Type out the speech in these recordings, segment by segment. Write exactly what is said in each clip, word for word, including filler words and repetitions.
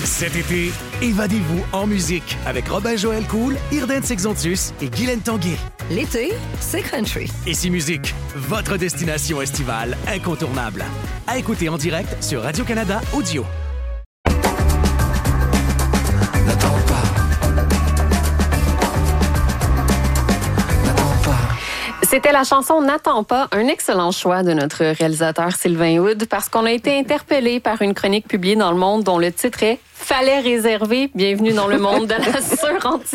Cet été, évadez-vous en musique avec Robin-Joël Cool, Irden Sexontus et Guylaine Tanguay. L'été, c'est country. Ici Musique, votre destination estivale incontournable. À écouter en direct sur Radio-Canada Audio. N'attends pas. N'attends pas. C'était la chanson N'attends pas, un excellent choix de notre réalisateur Sylvain Hood parce qu'on a été interpellé par une chronique publiée dans Le Monde dont le titre est « Fallait réserver, bienvenue dans le monde de la suranticipation ».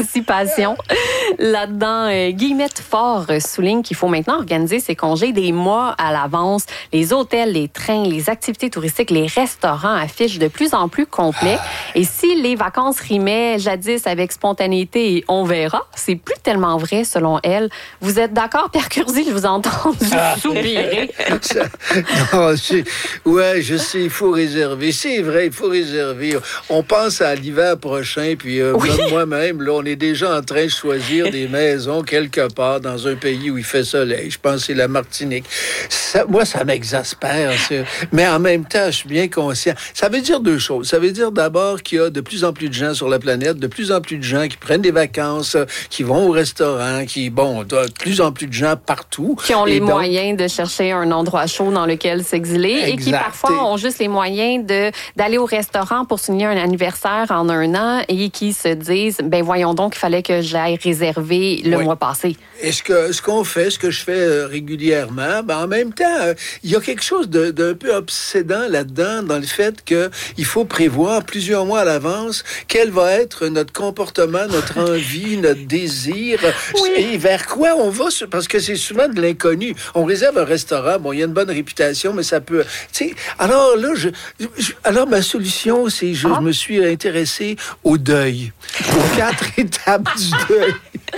Là-dedans, euh, Guillemette Faure souligne qu'il faut maintenant organiser ses congés des mois à l'avance. Les hôtels, les trains, les activités touristiques, les restaurants affichent de plus en plus complets. Et si les vacances rimaient jadis avec spontanéité et on verra, c'est plus tellement vrai selon elle. Vous êtes d'accord, Pierre Curzi? Je vous entends Ah. soupirer. Ça, non, c'est, ouais, je sais, il faut réserver. C'est vrai, il faut réserver. On pense à l'hiver prochain, puis euh, Oui. comme moi-même, là, on est déjà en train de choisir des maisons quelque part dans un pays où il fait soleil. Je pense que c'est la Martinique. Ça, moi, ça m'exaspère. C'est... Mais en même temps, je suis bien conscient. Ça veut dire deux choses. Ça veut dire d'abord qu'il y a de plus en plus de gens sur la planète, de plus en plus de gens qui prennent des vacances, qui vont au restaurant, qui, bon, de plus en plus de gens partout. Qui ont les Et donc, moyens de chercher un endroit chaud dans lequel s'exiler et qui Exact. parfois ont juste les moyens de d'aller au restaurant pour signer un anniversaire en un an et qui se disent, ben voyons donc, il fallait que j'aille réserver le Oui. mois passé. Et ce que ce qu'on fait, ce que je fais euh, régulièrement, ben en même temps, euh, il y a quelque chose de, d'un peu obsédant là-dedans, dans le fait que il faut prévoir plusieurs mois à l'avance quel va être notre comportement, notre envie, notre désir, Oui. et vers quoi on va, parce que c'est souvent de l'inconnu. On réserve un restaurant, bon, il y a une bonne réputation, mais ça peut, tu sais. Alors là, je, je- alors ma solution, c'est je Ah. me suis intéressé au deuil, aux quatre étapes du deuil.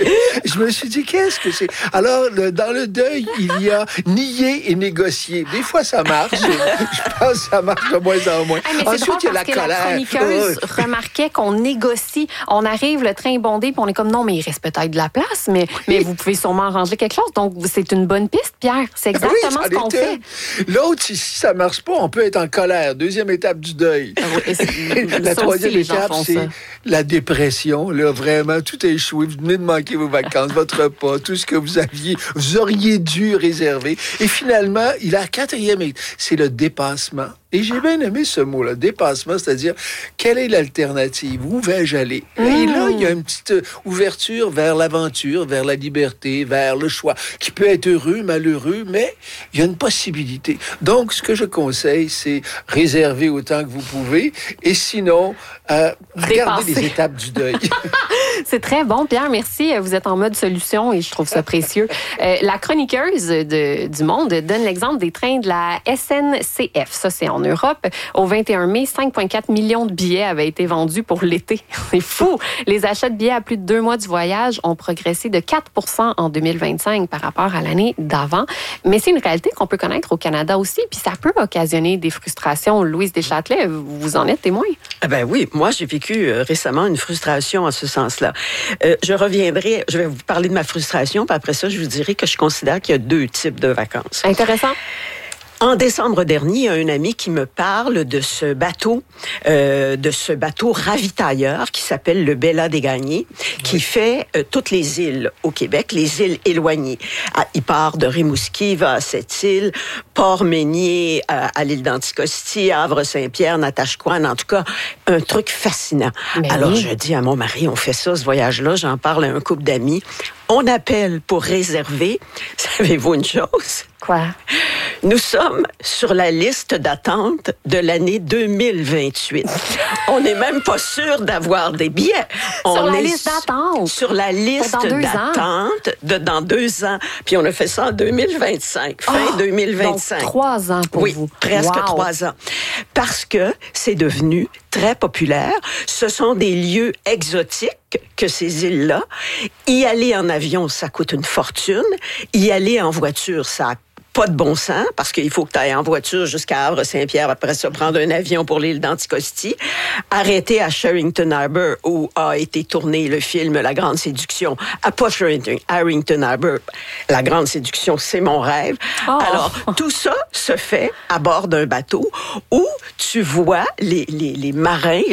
Je me suis dit, qu'est-ce que c'est? Alors, le- dans le deuil, il y a nier et négocier. Des fois, ça marche. Je pense que ça marche de moins en moins. Ah, mais c'est Ensuite, drôle il y a la parce que la colère. chroniqueuse Oh. remarquait qu'on négocie. On arrive, le train est bondé, puis on est comme, non, mais il reste peut-être de la place, mais, mais vous pouvez sûrement arranger quelque chose. Donc, c'est une bonne piste, Pierre. C'est Oui, exactement c'en ce qu'on est fait. une. L'autre, si si ça marche pas, on peut être en colère. Deuxième étape du deuil. Et c'est- La ça troisième aussi, les gens étape, font c'est ça. la dépression. Là, vraiment, tout a échoué. Vous venez de manquer vos vacances, votre repas, tout ce que vous aviez, vous auriez dû réserver. Et finalement, il a la quatrième, c'est le dépassement. Et j'ai bien aimé ce mot-là, dépassement, c'est-à-dire, quelle est l'alternative? Où vais-je aller? Et là, il y a une petite euh, ouverture vers l'aventure, vers la liberté, vers le choix, qui peut être heureux, malheureux, mais il y a une possibilité. Donc, ce que je conseille, c'est réserver autant que vous pouvez, et sinon, euh, regardez Dépasser. les étapes du deuil. C'est très bon, Pierre. Merci. Vous êtes en mode solution et je trouve ça précieux. Euh, la chroniqueuse de, du Monde donne l'exemple des trains de la S N C F. Ça, c'est en Europe. Au vingt et un mai, cinq virgule quatre millions de billets avaient été vendus pour l'été. C'est fou. Les achats de billets à plus de deux mois du voyage ont progressé de quatre pour cent en deux mille vingt-cinq par rapport à l'année d'avant. Mais c'est une réalité qu'on peut connaître au Canada aussi, puis ça peut occasionner des frustrations. Louise Deschâtelet, vous en êtes témoin? Ah ben oui, moi j'ai vécu euh, récemment une frustration en ce sens-là. Euh, je reviendrai, je vais vous parler de ma frustration, puis après ça, je vous dirai que je considère qu'il y a deux types de vacances. Intéressant. En décembre dernier, il y a un ami qui me parle de ce bateau, euh, de ce bateau ravitailleur qui s'appelle le Bella des Gagnés, qui fait euh, toutes les îles au Québec, les îles éloignées. Ah, il part de Rimouski, il va à Sept-Îles, Port-Meunier, à, à l'île d'Anticosti, Havre-Saint-Pierre, Natashquan, en tout cas, un truc fascinant. Mais Alors, oui. je dis à mon mari, on fait ça, ce voyage-là, j'en parle à un couple d'amis. On appelle pour réserver. Savez-vous une chose? Quoi? Nous sommes sur la liste d'attente de l'année deux mille vingt-huit. On n'est même pas sûr d'avoir des billets. On Sur la est liste d'attente. Sur la liste Pour dans deux d'attente de dans deux ans. Puis on a fait ça en deux mille vingt-cinq, fin Oh, deux mille vingt-cinq. Donc, trois ans pour oui, vous. presque Wow. trois ans. Parce que c'est devenu très populaire. Ce sont des lieux exotiques que ces îles-là. Y aller en avion, ça coûte une fortune. Y aller en voiture, ça a pas de bon sens, parce qu'il faut que tu ailles en voiture jusqu'à Havre-Saint-Pierre, après ça, prendre un avion pour l'île d'Anticosti, arrêter à Sherrington Harbour, où a été tourné le film La Grande Séduction. À pas Sherrington, Harrington Harbour. La Grande Séduction, c'est mon rêve. Oh. Alors, tout ça se fait à bord d'un bateau où tu vois les, les, les marins,